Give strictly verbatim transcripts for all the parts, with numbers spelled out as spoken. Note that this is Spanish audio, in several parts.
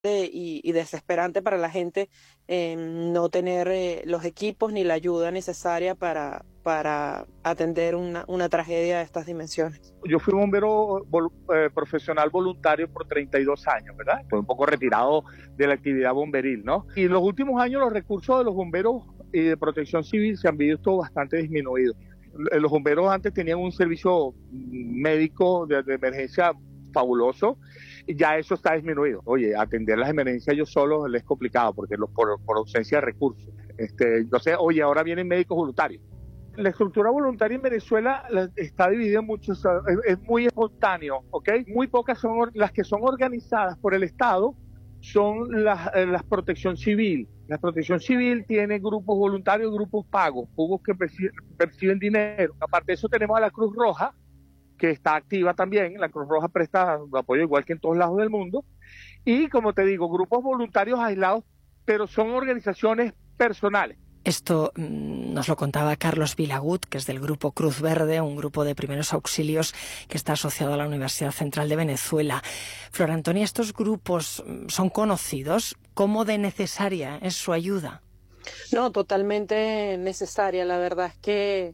y, y desesperante para la gente eh, no tener eh, los equipos ni la ayuda necesaria para, para atender una, una tragedia de estas dimensiones. Yo fui bombero vol eh, profesional voluntario por treinta y dos años, ¿verdad? Estoy un poco retirado de la actividad bomberil, ¿no? Y en los últimos años los recursos de los bomberos y de protección civil se han visto bastante disminuidos. Los bomberos antes tenían un servicio médico de, de emergencia fabuloso, y ya eso está disminuido. Oye, atender las emergencias yo solo les es complicado porque los, por, por ausencia de recursos. Este, entonces, oye, ahora vienen médicos voluntarios. La estructura voluntaria en Venezuela está dividida en muchos, es, es muy espontáneo, ¿ok? Muy pocas son las que son organizadas por el Estado, son las, las protección civil. La protección civil tiene grupos voluntarios, grupos pagos, grupos que perciben, perciben dinero. Aparte de eso tenemos a la Cruz Roja, que está activa también. La Cruz Roja presta apoyo igual que en todos lados del mundo. Y como te digo, grupos voluntarios aislados, pero son organizaciones personales. Esto mmm, nos lo contaba Carlos Vilagut, que es del Grupo Cruz Verde, un grupo de primeros auxilios que está asociado a la Universidad Central de Venezuela. Flor Antonia, ¿estos grupos son conocidos? ¿Cómo de necesaria es su ayuda? No, totalmente necesaria. La verdad es que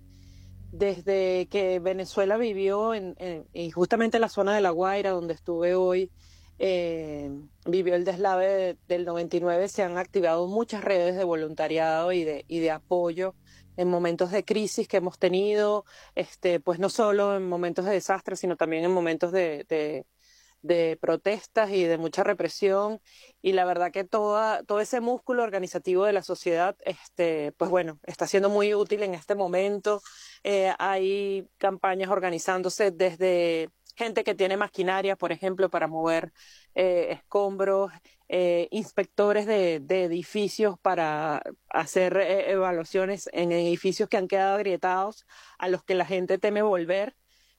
desde que Venezuela vivió en, en, y justamente en la zona de La Guaira, donde estuve hoy, eh, vivió el deslave de, del noventa y nueve, se han activado muchas redes de voluntariado y de, y de apoyo en momentos de crisis que hemos tenido, este, pues no solo en momentos de desastre, sino también en momentos de, de, de protestas y de mucha represión. Y la verdad que toda, todo ese músculo organizativo de la sociedad, este, pues bueno, está siendo muy útil en este momento. Eh, hay campañas organizándose desde gente que tiene maquinaria, por ejemplo, para mover eh, escombros, eh, inspectores de, de edificios para hacer eh, evaluaciones en edificios que han quedado agrietados, a los que la gente teme volver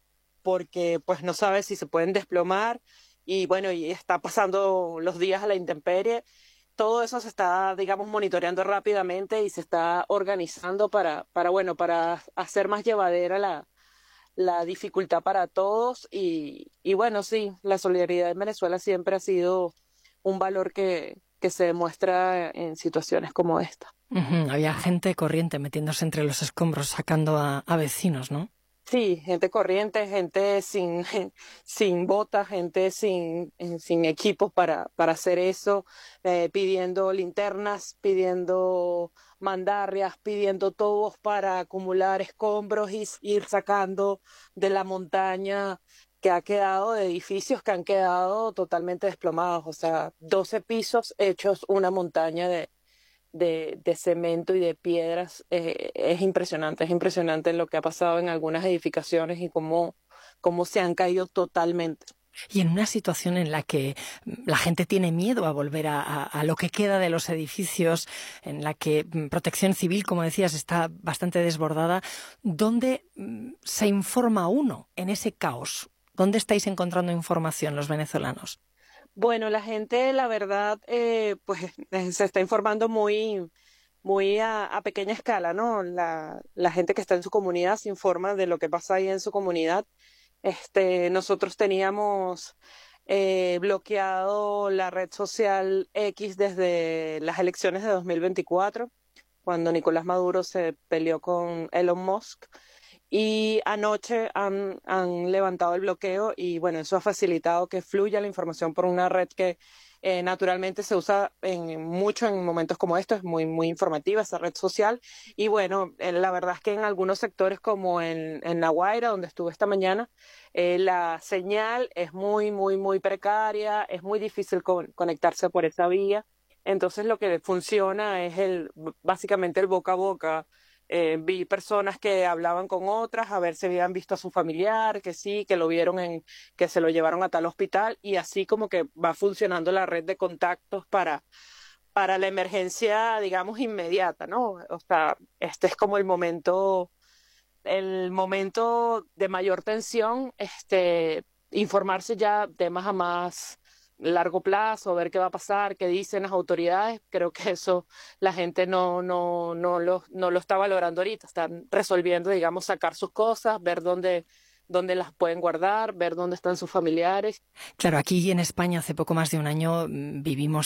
porque pues no sabe si se pueden desplomar y bueno, y está pasando los días a la intemperie. Todo eso se está, digamos, monitoreando rápidamente y se está organizando para, para bueno, para hacer más llevadera la, la dificultad para todos. Y, y bueno, sí, la solidaridad en Venezuela siempre ha sido un valor que, que se demuestra en situaciones como esta. Uh-huh. Había gente corriente metiéndose entre los escombros, sacando a, a vecinos, ¿no? Sí, gente corriente, gente sin, sin botas, gente sin, sin equipos para, para hacer eso, eh, pidiendo linternas, pidiendo mandarrias, pidiendo tubos para acumular escombros y ir sacando de la montaña que ha quedado, de edificios que han quedado totalmente desplomados. O sea, doce pisos hechos una montaña de De, de cemento y de piedras. Eh, es impresionante, es impresionante lo que ha pasado en algunas edificaciones y cómo, cómo se han caído totalmente. Y en una situación en la que la gente tiene miedo a volver a, a, a lo que queda de los edificios, en la que Protección Civil, como decías, está bastante desbordada, ¿dónde se informa uno en ese caos? ¿Dónde estáis encontrando información los venezolanos? Bueno, la gente, la verdad, eh, pues eh, se está informando muy, muy a, a pequeña escala, ¿no? La, la gente que está en su comunidad se informa de lo que pasa ahí en su comunidad. Este, nosotros teníamos eh, bloqueado la red social X desde las elecciones de dos mil veinticuatro, cuando Nicolás Maduro se peleó con Elon Musk. Y anoche han, han levantado el bloqueo y bueno, eso ha facilitado que fluya la información por una red que eh, naturalmente se usa en, mucho en momentos como estos, es muy, muy informativa esa red social. Y bueno, eh, la verdad es que en algunos sectores como en, en La Guaira, donde estuve esta mañana, eh, la señal es muy, muy, muy precaria, es muy difícil con, conectarse por esa vía. Entonces lo que funciona es el, básicamente el boca a boca. Eh, vi personas que hablaban con otras a ver si habían visto a su familiar, que sí, que lo vieron en, que se lo llevaron a tal hospital y así como que va funcionando la red de contactos para, para la emergencia, digamos, inmediata, ¿no? O sea, este es como el momento, el momento de mayor tensión, este, informarse ya temas a más largo plazo, ver qué va a pasar, qué dicen las autoridades. Creo que eso la gente no, no, no, lo, no lo está valorando ahorita. Están resolviendo, digamos, sacar sus cosas, ver dónde, dónde las pueden guardar, ver dónde están sus familiares. Claro, aquí en España hace poco más de un año vivimos